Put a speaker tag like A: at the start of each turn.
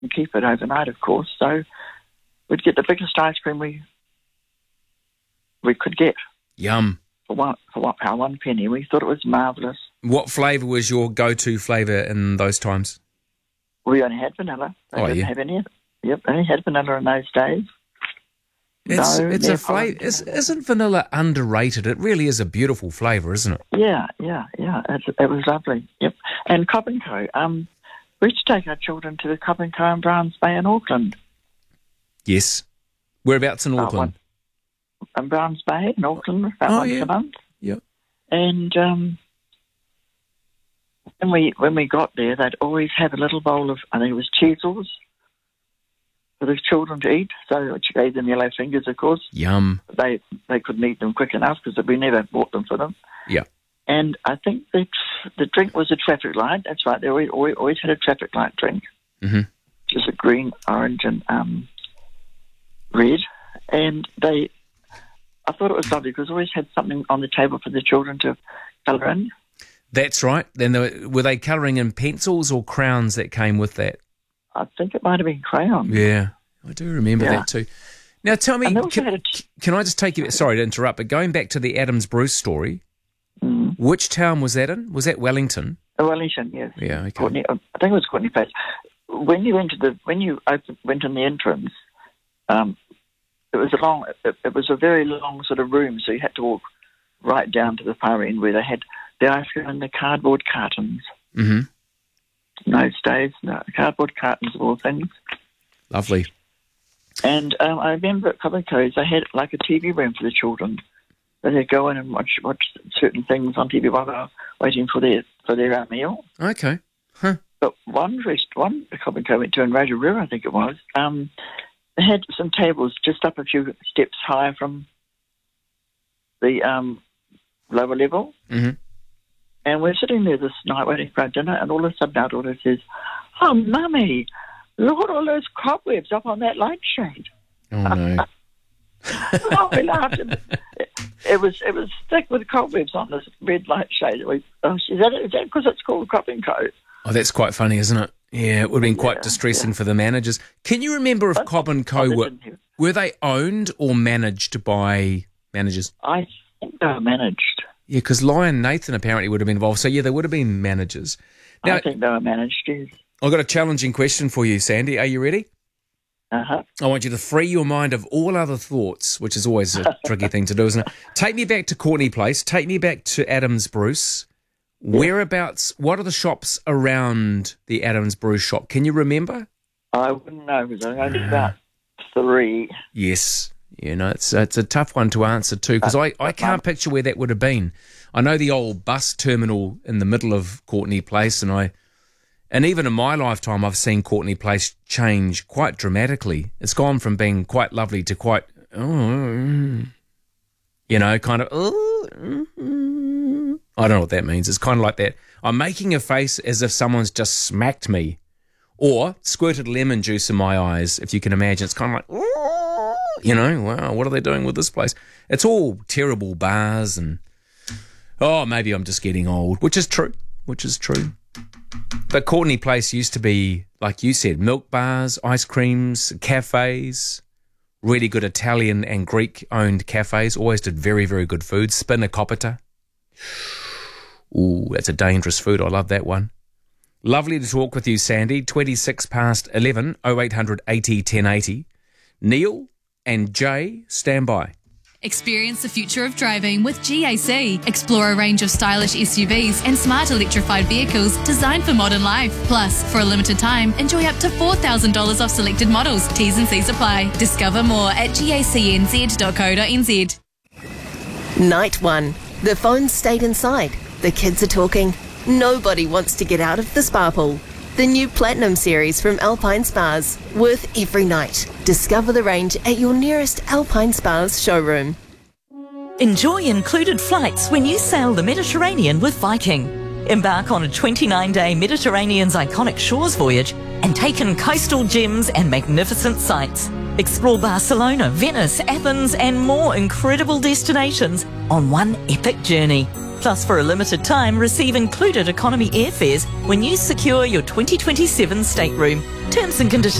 A: and keep it overnight, of course. So we'd get the biggest ice cream we could get.
B: Yum.
A: For our 1 penny. We thought it was marvellous.
B: What flavour was your go-to flavour in those times?
A: We only had vanilla. They didn't have any. Yep, only had vanilla in those days.
B: It's a flavour. Isn't vanilla underrated? It really is a beautiful flavour, isn't it?
A: Yeah. It was lovely. Yep. And Cobb & Co. We used to take our children to the Cobb & Co. in Browns Bay in Auckland.
B: Yes. Whereabouts in Auckland?
A: In Browns Bay in Auckland, about once a month.
B: Yep.
A: And when we got there, they'd always have a little bowl of, I think it was cheezels, for the children to eat. So which gave them yellow fingers, of course.
B: Yum.
A: They couldn't eat them quick enough because we never bought them for them.
B: Yeah.
A: And I think the drink was a traffic light. That's right. They always had a traffic light drink, which is a green, orange, and red. And I thought it was lovely because always had something on the table for the children to colour in.
B: That's right. Then were they colouring in pencils or crowns that came with that?
A: I think it might have been crayons.
B: Yeah, I do remember that too. Now tell me, can I just take you, sorry to interrupt, but going back to the Adams Bruce story, which town was that in? Was that Wellington?
A: Wellington, yes.
B: Yeah, okay.
A: Courtney, I think it was Courtney Place. When you went in the entrance, it was a very long sort of room, so you had to walk right down to the far end where they had the ice cream in the cardboard cartons. Mm-hmm. In those days, cardboard cartons of all things.
B: Lovely.
A: And I remember at Cobb & Co's they had like a TV room for the children. They'd go in and watch certain things on TV while they were waiting for their meal.
B: Okay. Huh.
A: But one Cobb & Co went to in Rotorua, I think it was, they had some tables just up a few steps higher from the lower level. Mm-hmm. And we're sitting there this night waiting for our dinner, and all of a sudden our daughter says, "Oh, Mummy, look at all those cobwebs up on that light shade."
B: Oh, no.
A: Oh, we laughed. It was thick with cobwebs on this red light shade. Is that because it's called Cobb & Co?
B: Oh, that's quite funny, isn't it? Yeah, it would have been quite distressing for the managers. Can you remember if Cobb & Co were they owned or managed by managers?
A: I think they were managed.
B: Yeah, because Lion Nathan apparently would have been involved. So, yeah, they would have been managers. Now,
A: I think they were managed, yes.
B: I've got a challenging question for you, Sandy. Are you ready?
A: Uh-huh.
B: I want you to free your mind of all other thoughts, which is always a tricky thing to do, isn't it? Take me back to Courtney Place. Take me back to Adams Bruce. Yeah. Whereabouts, what are the shops around the Adams Bruce shop? Can you remember?
A: I wouldn't know because I only about 3.
B: Yes. You know, it's a tough one to answer too because I can't picture where that would have been. I know the old bus terminal in the middle of Courtney Place, and even in my lifetime I've seen Courtney Place change quite dramatically. It's gone from being quite lovely to quite, kind of, I don't know what that means. It's kind of like that. I'm making a face as if someone's just smacked me or squirted lemon juice in my eyes, if you can imagine. It's kind of like, wow, what are they doing with this place? It's all terrible bars and, maybe I'm just getting old, which is true. But Courtney Place used to be, like you said, milk bars, ice creams, cafes, really good Italian and Greek-owned cafes, always did very, very good food. Spinacopita. Ooh, that's a dangerous food. I love that one. Lovely to talk with you, Sandy. 11:20, 0800 80 1080. Neil and Jay, stand by.
C: Experience the future of driving with GAC. Explore a range of stylish SUVs and smart electrified vehicles designed for modern life. Plus, for a limited time, enjoy up to $4,000 off selected models. T's and C's apply. Discover more at gacnz.co.nz.
D: Night 1. The phone's stayed inside. The kids are talking. Nobody wants to get out of the spa pool. The new Platinum series from Alpine Spas. Worth every night. Discover the range at your nearest Alpine Spas showroom.
E: Enjoy included flights when you sail the Mediterranean with Viking. Embark on a 29-day Mediterranean's iconic shores voyage and take in coastal gems and magnificent sights. Explore Barcelona, Venice, Athens and more incredible destinations on one epic journey. Plus, for a limited time, receive included economy airfares when you secure your 2027 stateroom. Terms and conditions